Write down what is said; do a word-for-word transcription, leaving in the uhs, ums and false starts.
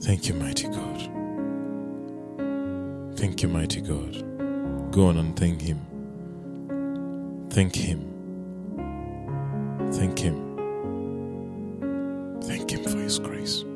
Thank you, mighty God. Thank you, mighty God. Go on and thank him. Thank him. Thank him. Thank him for his grace.